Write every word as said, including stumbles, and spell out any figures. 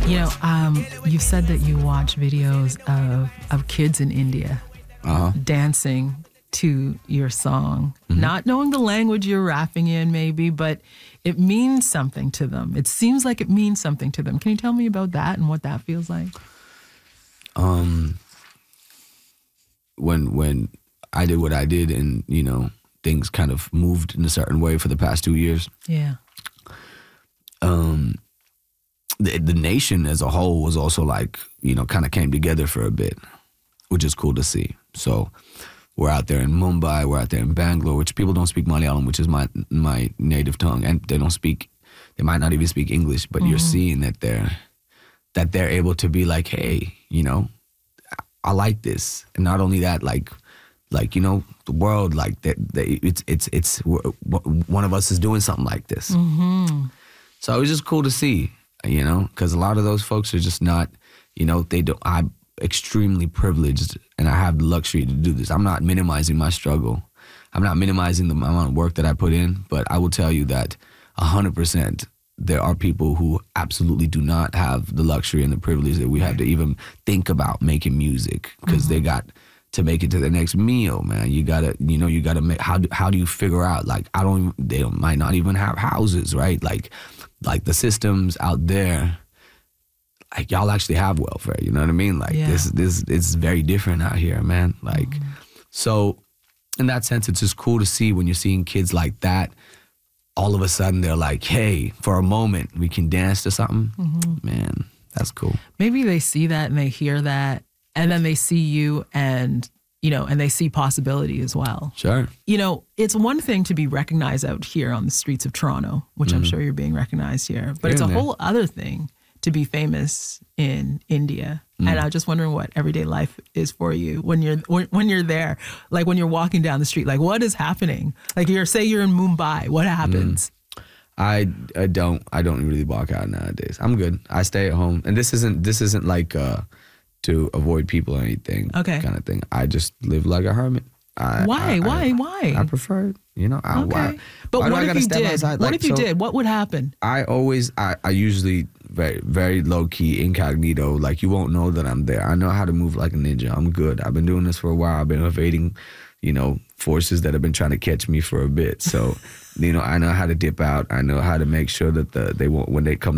You know, um, you said that you watch videos of, of kids in India Uh-huh. dancing to your song, Mm-hmm. not knowing the language you're rapping in maybe, but it means something to them. It seems like it means something to them. Can you tell me about that and what that feels like? Um, when when I did what I did and, you know, things kind of moved in a certain way for the past two years, Yeah. um, the, the nation as a whole was also like, you know, kind of came together for a bit, which is cool to see. So we're out there in Mumbai, we're out there in Bangalore, which people don't speak Malayalam, which is my my native tongue, and they don't speak, they might not even speak English, but mm-hmm. you're seeing that they're that they're able to be like, hey, you know, I like this, and not only that, like, like you know, the world, like that, they, it's it's it's one of us is doing something like this. Mm-hmm. So it was just cool to see, you know, because a lot of those folks are just not, you know, they don't. I'm extremely privileged, and I have the luxury to do this. I'm not minimizing my struggle. I'm not minimizing the amount of work that I put in, but I will tell you that one hundred percent there are people who absolutely do not have the luxury and the privilege that we have to even think about making music, because mm-hmm. they got to make it to the next meal, man. You gotta, you know, you gotta make, how do, how do you figure out, like, I don't, they don't, might not even have houses, right? Like, like the systems out there, like, y'all actually have welfare, you know what I mean? Like, yeah. this, this, it's very different out here, man. Like, mm-hmm. so in that sense, it's just cool to see when you're seeing kids like that, all of a sudden they're like, hey, for a moment, we can dance to something. Mm-hmm. Man, that's cool. Maybe they see that and they hear that, and then they see you and, you know, and they see possibility as well. Sure. You know, it's one thing to be recognized out here on the streets of Toronto, which mm-hmm. I'm sure you're being recognized here, but You're it's a there. whole other thing to be famous in India. Mm. And I'm just wondering what everyday life is for you when you're when you're there, like when you're walking down the street, like what is happening? Like you're say you're in Mumbai, what happens? Mm. I, I don't I don't really walk out nowadays. I'm good. I stay at home, and this isn't this isn't like uh, to avoid people or anything. Okay. Kind of thing. I just live like a hermit. I, why? I, why? I, why? I prefer it. You know. I, okay. Why, but why what do I if you step did? outside? What Like, if you so did? What would happen? I always I, I usually very very low key incognito. Like, you won't know that I'm there. I know how to move like a ninja. I'm good. I've been doing this for a while. I've been evading, you know, forces that have been trying to catch me for a bit. So, you know, I know how to dip out. I know how to make sure that the they won't when they come